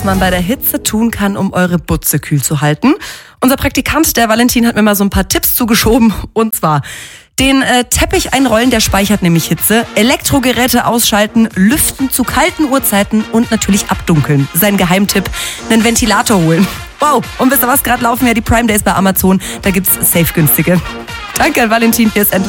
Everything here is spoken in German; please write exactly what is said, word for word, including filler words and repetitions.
man bei der Hitze tun kann, um eure Butze kühl zu halten. Unser Praktikant, der Valentin, hat mir mal so ein paar Tipps zugeschoben. Und zwar den äh, Teppich einrollen, der speichert nämlich Hitze. Elektrogeräte ausschalten, lüften zu kalten Uhrzeiten und natürlich abdunkeln. Sein Geheimtipp, einen Ventilator holen. Wow, und wisst ihr was, gerade laufen ja die Prime Days bei Amazon. Da gibt's safe günstige. Danke, Valentin, hier ist Endless.